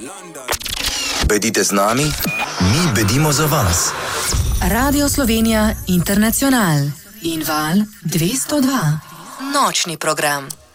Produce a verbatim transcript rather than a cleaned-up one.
Bedite z nami, mi bedimo za vas. Radio Slovenija International in Val dvesto dva. Nočni program.